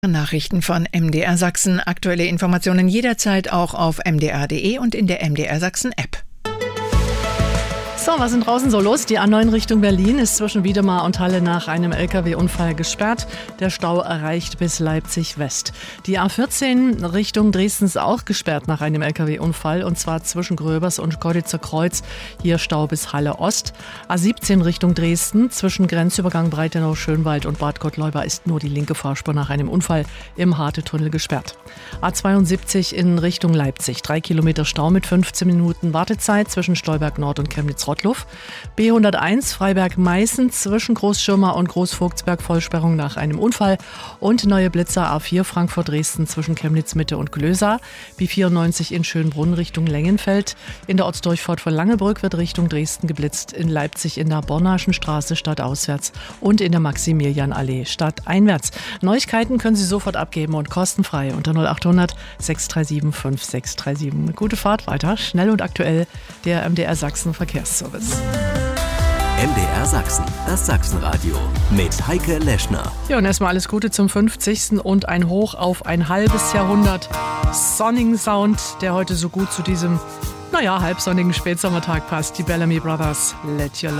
Nachrichten von MDR Sachsen. Aktuelle Informationen jederzeit auch auf mdr.de und in der MDR Sachsen App. So, was ist denn draußen so los? Die A9 Richtung Berlin ist zwischen Wiedemar und Halle nach einem LKW-Unfall gesperrt. Der Stau erreicht bis Leipzig West. Die A14 Richtung Dresden ist auch gesperrt nach einem LKW-Unfall, und zwar zwischen Gröbers und Goritzer Kreuz. Hier Stau bis Halle Ost. A17 Richtung Dresden zwischen Grenzübergang Breitenau-Schönwald und Bad Gottleuba ist nur die linke Fahrspur nach einem Unfall im Harte-Tunnel gesperrt. A72 in Richtung Leipzig. 3 Kilometer Stau mit 15 Minuten Wartezeit zwischen Stolberg Nord und Chemnitz-Rottluff. B101 Freiberg-Meißen zwischen Großschirmer und Großvogtsberg Vollsperrung nach einem Unfall. Und neue Blitzer A4 Frankfurt-Dresden zwischen Chemnitz-Mitte und Glösa. B94 in Schönbrunn Richtung Lengenfeld. In der Ortsdurchfahrt von Langebrück wird Richtung Dresden geblitzt. In Leipzig in der Bornaschen Straße stadtauswärts und in der Maximilianallee stadteinwärts. Neuigkeiten können Sie sofort abgeben und kostenfrei unter 0800 637 5637. Gute Fahrt weiter, schnell und aktuell, der MDR Sachsen Verkehrsservice. MDR Sachsen, das Sachsenradio mit Heike Leschner. Ja, und erstmal alles Gute zum 50. und ein Hoch auf ein halbes Jahrhundert sonnigen Sound, der heute so gut zu diesem, halbsonnigen Spätsommertag passt. Die Bellamy Brothers, Let Your Love